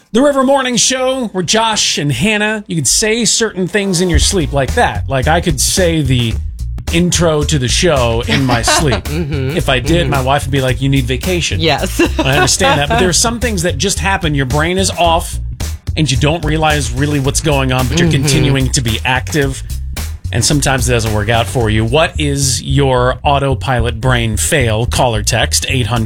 The River Morning Show, where Josh and Hannah, you could say certain things in your sleep like that. Like I could say the intro to the show in my sleep. If I did, my wife would be like, you need vacation. Yes. I understand that. But there are some things that just happen. Your brain is off and you don't realize really what's going on, but you're continuing to be active. And sometimes it doesn't work out for you. What is your autopilot brain fail? Call or text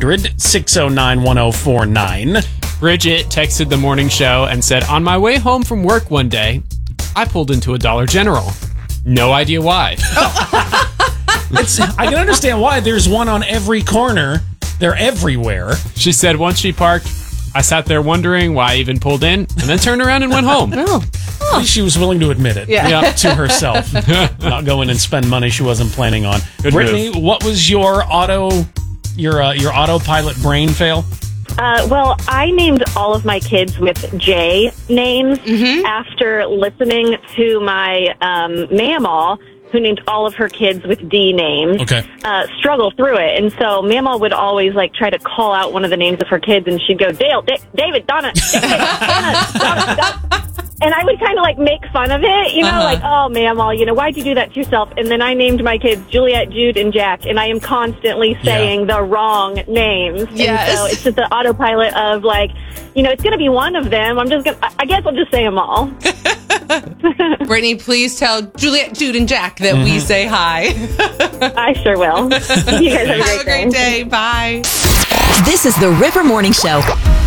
800-609-1049. Bridget texted the morning show and said, on my way home from work one day, I pulled into a Dollar General. No idea why. I can understand why. There's one on every corner. They're everywhere. She said once she parked, I sat there wondering why I even pulled in, and then turned around and went home. At least she was willing to admit it to herself. Not go in and spend money she wasn't planning on. Good Brittany, move. what was your autopilot brain fail? Well, I named all of my kids with J names after listening to my Mamaw, who named all of her kids with D names, struggle through it. And so Mamaw would always try to call out one of the names of her kids, and she'd go, Dale, David, Donna, David, Donna. And I would kind of make fun of it, oh, Mamaw, why'd you do that to yourself? And then I named my kids Juliet, Jude, and Jack, and I am constantly saying the wrong names. Yes. And so it's just the autopilot of it's going to be one of them. I guess I'll just say them all. Brittany, please tell Juliet, Jude, and Jack that we say hi. I sure will. You guys have a great Have a great day. Bye. This is the River Morning Show.